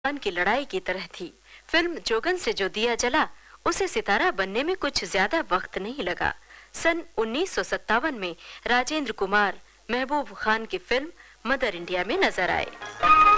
खान की लड़ाई की तरह थी। फिल्म जोगन से जो दिया जला, उसे सितारा बनने में कुछ ज्यादा वक्त नहीं लगा। सन 1957 में राजेंद्र कुमार महबूब खान की फिल्म मदर इंडिया में नजर आए।